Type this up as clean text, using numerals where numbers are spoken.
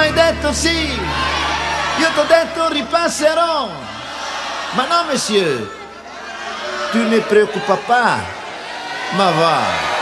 hai detto sì, io t'ho detto ripasserò. Ma no, monsieur, tu ne préoccupes pas, ma va.